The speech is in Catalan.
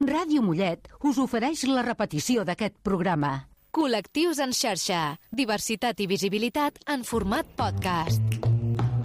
Ràdio Mollet us ofereix la repetició d'aquest programa. Col·lectius en xarxa. Diversitat i visibilitat en format podcast.